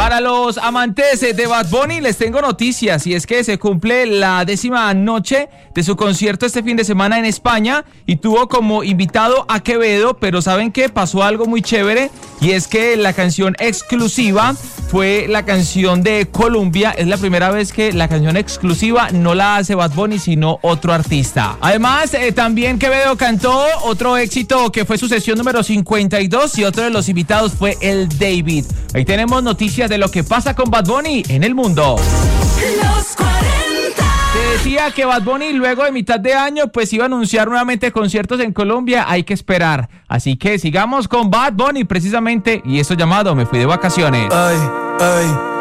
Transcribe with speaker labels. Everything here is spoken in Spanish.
Speaker 1: Para los amantes de Bad Bunny les tengo noticias, y es que se cumple la 10ª noche de su concierto este fin de semana en España y tuvo como invitado a Quevedo, pero ¿saben qué? Pasó algo muy chévere, y es que la canción exclusiva fue la canción de Colombia. Es la primera vez que la canción exclusiva no la hace Bad Bunny, sino otro artista. Además, también Quevedo cantó otro éxito que fue su sesión número 52, y otro de los invitados fue el David. Ahí tenemos noticias de lo que pasa con Bad Bunny en el mundo.
Speaker 2: Los 40.
Speaker 1: Te decía que Bad Bunny luego de mitad de año pues iba a anunciar nuevamente conciertos en Colombia. Hay que esperar. Así que sigamos con Bad Bunny precisamente, y esto llamado Me Fui de Vacaciones.
Speaker 3: Ay, ay.